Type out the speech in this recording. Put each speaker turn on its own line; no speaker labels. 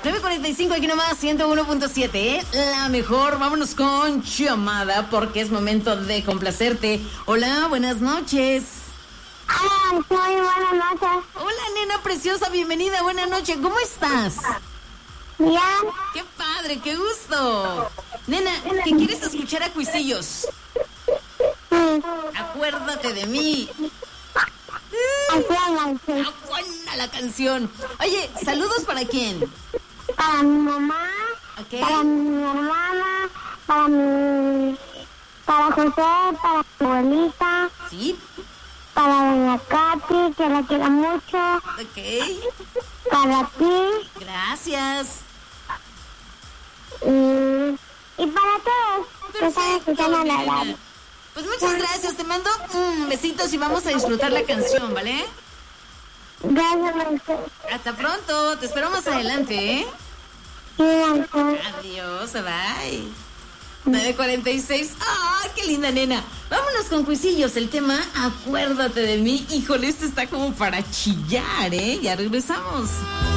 9:45 aquí nomás, 101.7, ¿eh? La mejor. Vámonos con llamada porque es momento de complacerte. Hola, buenas noches.
Muy buenas noches.
Hola, nena preciosa, bienvenida, buenas noches. ¿Cómo estás?
Bien.
¡Qué padre, qué gusto! Nena, ¿qué quieres escuchar a Cuisillos? Acuérdate de mí. Buena la canción. Oye, ¿saludos para quién?
Para mi mamá,
Okay.
para mi hermana, para José, para mi abuelita,
Sí,
para doña Katy, que la quiero mucho,
ok.
para ti
Gracias.
y para todos que están escuchando la
nena.
radio.
Pues muchas gracias, te mando besitos y vamos a disfrutar la canción, ¿vale?
Gracias a usted.
Hasta pronto, te espero más adelante, ¿eh?
Sí, Ángel.
Adiós, bye. 9:46. ¡Ah, qué linda nena! Vámonos con Cuisillos, el tema Acuérdate de mí. Híjole, este está como para chillar, ¿eh? Ya regresamos.